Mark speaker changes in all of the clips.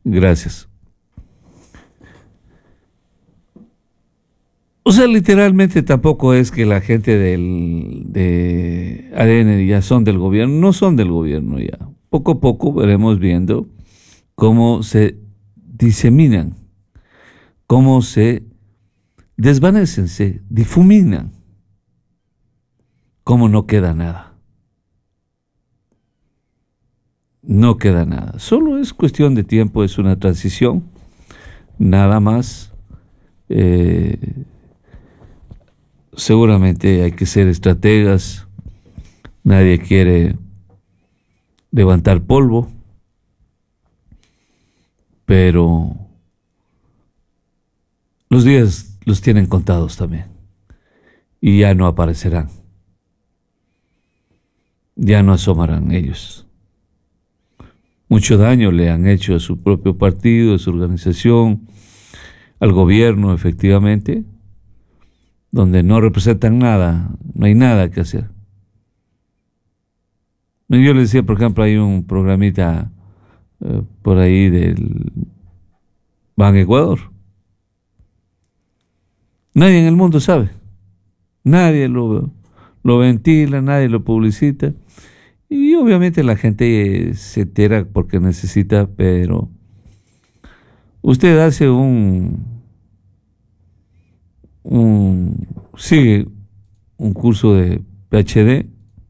Speaker 1: Gracias. O sea, literalmente tampoco es que la gente de ADN ya son del gobierno, no son del gobierno ya. Poco a poco veremos viendo cómo se diseminan, cómo se desvanecen, se difuminan, cómo no queda nada. No queda nada. Solo es cuestión de tiempo, es una transición, nada más. Seguramente hay que ser estrategas, nadie quiere levantar polvo, pero los días los tienen contados también y ya no aparecerán, ya no asomarán ellos. Mucho daño le han hecho a su propio partido, a su organización, al gobierno, efectivamente, donde no representan nada, no hay nada que hacer. Yo les decía, por ejemplo, hay un programita por ahí del Ban Ecuador. Nadie en el mundo sabe, nadie lo ventila, nadie lo publicita, y obviamente la gente se entera porque necesita, pero usted hace sigue un curso de PhD,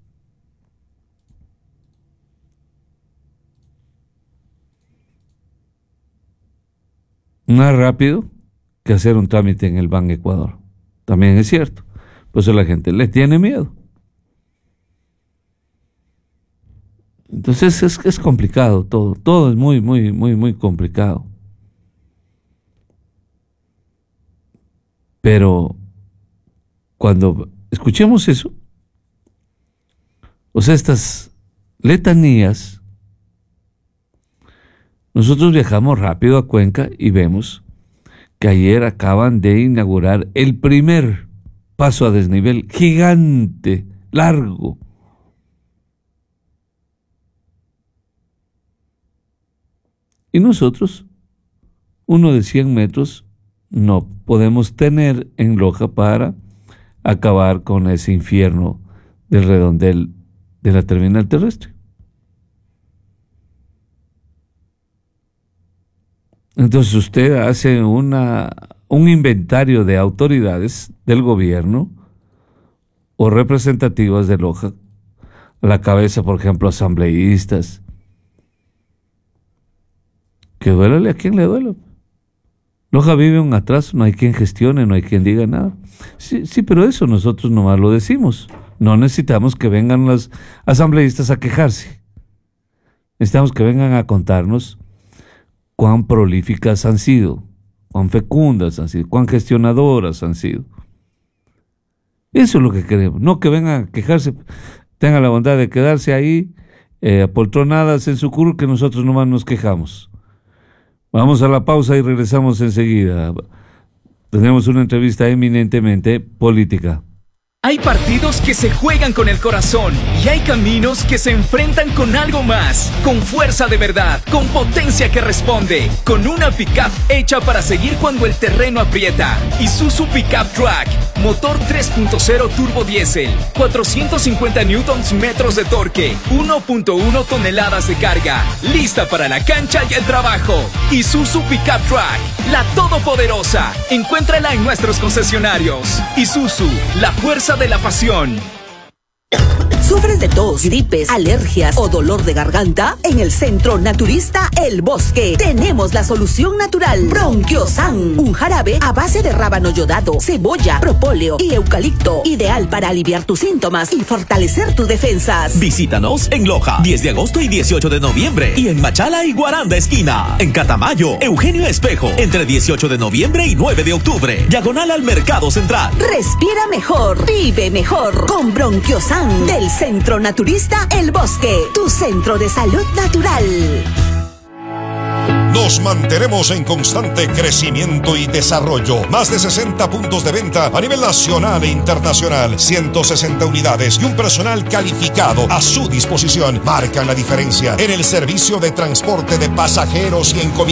Speaker 1: más rápido que hacer un trámite en el Ban Ecuador. También es cierto. Por eso la gente le tiene miedo. Entonces es complicado todo. Todo es muy, muy, muy, muy complicado. Pero cuando escuchemos eso, o sea, estas letanías, nosotros viajamos rápido a Cuenca y vemos que ayer acaban de inaugurar el primer paso a desnivel gigante, largo. Y nosotros, uno de 100 metros, no podemos tener en Loja para acabar con ese infierno del redondel de la terminal terrestre. Entonces usted hace un inventario de autoridades del gobierno o representativas de Loja, a la cabeza, por ejemplo, asambleístas, que duélale a quien le duela. Loja vive un atraso, no hay quien gestione, no hay quien diga nada. Sí, pero eso nosotros nomás lo decimos. No necesitamos que vengan los asambleístas a quejarse. Necesitamos que vengan a contarnos cuán prolíficas han sido, cuán fecundas han sido, cuán gestionadoras han sido. Eso es lo que queremos, no que vengan a quejarse, tengan la bondad de quedarse ahí apoltronadas en su curul, que nosotros nomás nos quejamos. Vamos a la pausa y regresamos enseguida. Tenemos una entrevista eminentemente política.
Speaker 2: Hay partidos que se juegan con el corazón y hay caminos que se enfrentan con algo más, con fuerza de verdad, con potencia que responde, con una pickup hecha para seguir cuando el terreno aprieta. Isuzu Pickup Track, motor 3.0 turbo diésel, 450 newtons metros de torque, 1.1 toneladas de carga, lista para la cancha y el trabajo. Isuzu Pickup Track, la todopoderosa. Encuéntrala en nuestros concesionarios. Isuzu, la fuerza de la pasión.
Speaker 3: ¿Sufres de tos, gripes, alergias o dolor de garganta? En el Centro Naturista El Bosque tenemos la solución natural. Bronquiosan, un jarabe a base de rábano yodado, cebolla, propóleo y eucalipto, ideal para aliviar tus síntomas y fortalecer tus defensas.
Speaker 4: Visítanos en Loja, 10 de agosto y 18 de noviembre, y en Machala y Guaranda esquina. En Catamayo, Eugenio Espejo, entre 18 de noviembre y 9 de octubre, diagonal al Mercado Central.
Speaker 3: Respira mejor, vive mejor con Bronquiosan del Centro Naturista El Bosque, tu centro de salud natural.
Speaker 5: Nos mantenemos en constante crecimiento y desarrollo. Más de 60 puntos de venta a nivel nacional e internacional. 160 unidades y un personal calificado a su disposición marcan la diferencia en el servicio de transporte de pasajeros y encomiendas.